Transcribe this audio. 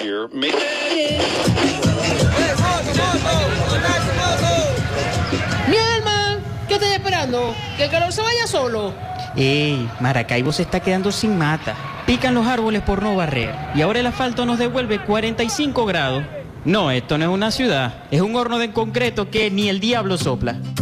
year. Mielman, ¿qué estás esperando? ¿Que el calor se vaya solo? ¡Ey! Maracaibo se está quedando sin mata. Pican los árboles por no barrer. Y ahora el asfalto nos devuelve 45 grados. No, esto no es una ciudad. Es un horno de concreto que ni el diablo sopla.